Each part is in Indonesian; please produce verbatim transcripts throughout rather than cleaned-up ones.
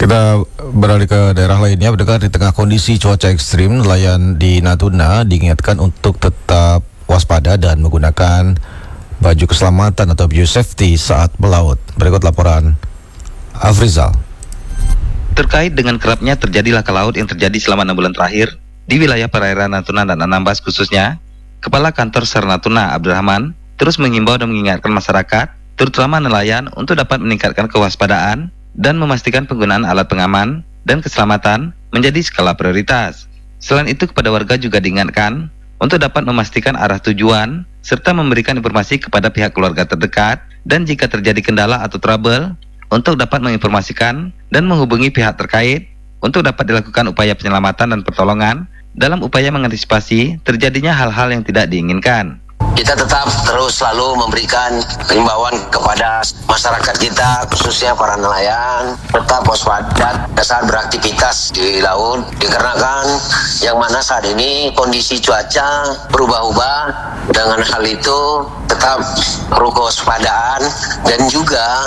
Kita beralih ke daerah lainnya. Mendengar di tengah kondisi cuaca ekstrim, nelayan di Natuna diingatkan untuk tetap waspada dan menggunakan baju keselamatan atau biosafety saat melaut. Berikut laporan Afrizal. Terkait dengan kerapnya terjadi laka laut yang terjadi selama enam bulan terakhir di wilayah perairan Natuna dan Anambas khususnya, Kepala Kantor SAR Natuna Abdurrahman terus mengimbau dan mengingatkan masyarakat, terutama nelayan, untuk dapat meningkatkan kewaspadaan dan memastikan penggunaan alat pengaman dan keselamatan menjadi skala prioritas. Selain itu, kepada warga juga diingatkan untuk dapat memastikan arah tujuan serta memberikan informasi kepada pihak keluarga terdekat, dan jika terjadi kendala atau trouble, untuk dapat menginformasikan dan menghubungi pihak terkait untuk dapat dilakukan upaya penyelamatan dan pertolongan dalam upaya mengantisipasi terjadinya hal-hal yang tidak diinginkan. Kita tetap terus selalu memberikan himbauan kepada masyarakat kita, khususnya para nelayan, tetap waspada saat beraktivitas di laut, dikarenakan yang mana saat ini kondisi cuaca berubah-ubah. Dengan hal itu tetap perlu kewaspadaan dan juga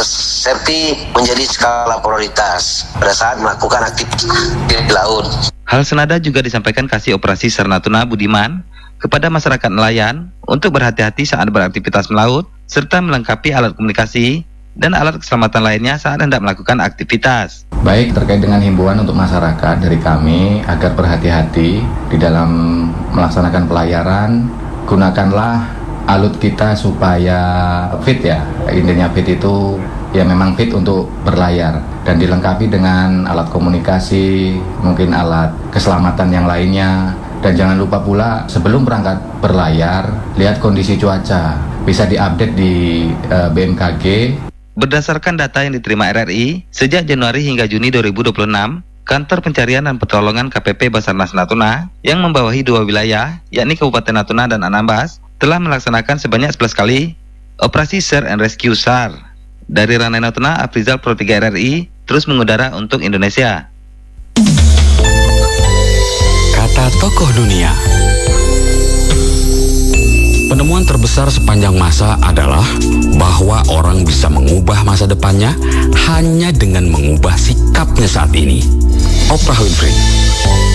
safety menjadi skala prioritas pada saat melakukan aktivitas di laut. Hal senada juga disampaikan Kasih Operasi SAR Natuna Budiman kepada masyarakat nelayan untuk berhati-hati saat beraktivitas melaut, serta melengkapi alat komunikasi dan alat keselamatan lainnya saat hendak melakukan aktivitas. Baik, terkait dengan himbauan untuk masyarakat dari kami agar berhati-hati di dalam melaksanakan pelayaran, gunakanlah alut kita supaya fit ya. Intinya fit itu ya memang fit untuk berlayar dan dilengkapi dengan alat komunikasi, mungkin alat keselamatan yang lainnya. Dan jangan lupa pula sebelum berangkat berlayar, lihat kondisi cuaca. Bisa diupdate di uh, B M K G. Berdasarkan data yang diterima R R I, sejak Januari hingga Juni dua ribu dua puluh enam, Kantor Pencarian dan Pertolongan K P P Basarnas Natuna yang membawahi dua wilayah, yakni Kabupaten Natuna dan Anambas, telah melaksanakan sebanyak sebelas kali operasi Search and Rescue SAR. Dari Ranai Natuna, Afrizal Pro tiga R R I terus mengudara untuk Indonesia. Kata tokoh dunia. Penemuan terbesar sepanjang masa adalah bahwa orang bisa mengubah masa depannya hanya dengan mengubah sikapnya saat ini. Oprah Winfrey.